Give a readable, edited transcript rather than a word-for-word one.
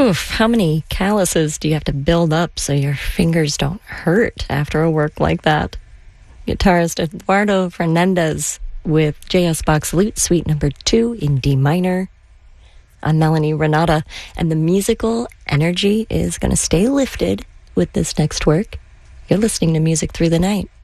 Oof, how many calluses do you have to build up so your fingers don't hurt after a work like that? Guitarist Eduardo Fernandez with J.S. Bach's Lute Suite No. 2 in D minor. I'm Melanie Renata, and the musical energy is going to stay lifted with this next work. You're listening to Music Through the Night.